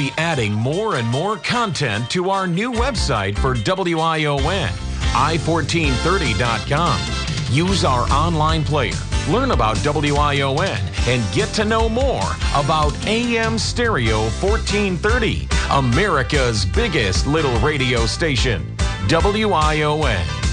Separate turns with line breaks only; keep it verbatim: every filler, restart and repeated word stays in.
be adding more and more content to our new website for W I O N, i fourteen thirty dot com. Use our online player, learn about W I O N, and get to know more about A M Stereo fourteen thirty, America's biggest little radio station, W I O N.